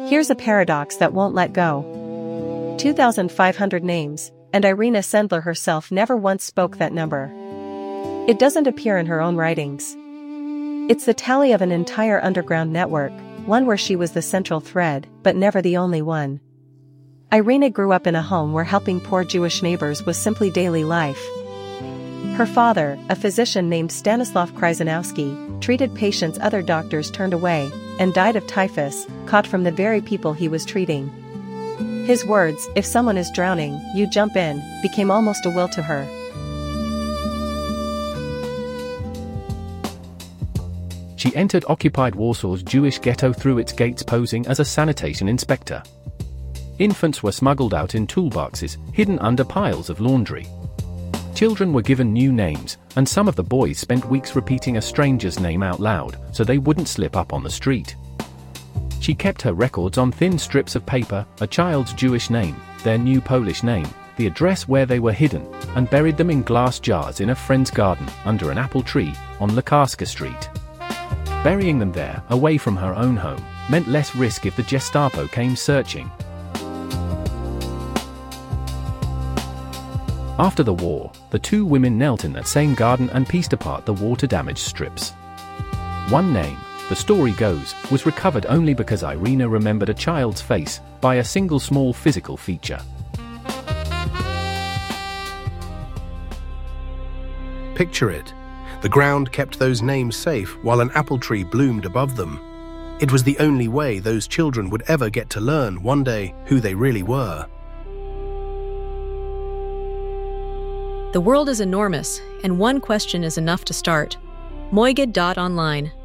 Here's a paradox that won't let go. 2,500 names, and Irina Sendler herself never once spoke that number. It doesn't appear in her own writings. It's the tally of an entire underground network, one where she was the central thread, but never the only one. Irina grew up in a home where helping poor Jewish neighbors was simply daily life. Her father, a physician named Stanislav Kryzanowski, treated patients other doctors turned away, and died of typhus, caught from the very people he was treating. His words, "If someone is drowning, you jump in," became almost a will to her. She entered occupied Warsaw's Jewish ghetto through its gates posing as a sanitation inspector. Infants were smuggled out in toolboxes, hidden under piles of laundry. Children were given new names, and some of the boys spent weeks repeating a stranger's name out loud, so they wouldn't slip up on the street. She kept her records on thin strips of paper, a child's Jewish name, their new Polish name, the address where they were hidden, and buried them in glass jars in a friend's garden, under an apple tree, on Lekarska Street. Burying them there, away from her own home, meant less risk if the Gestapo came searching. After the war, the two women knelt in that same garden and pieced apart the water-damaged strips. One name, the story goes, was recovered only because Irina remembered a child's face, by a single small physical feature. Picture it. The ground kept those names safe while an apple tree bloomed above them. It was the only way those children would ever get to learn one day who they really were. The world is enormous, and one question is enough to start. Moigad.online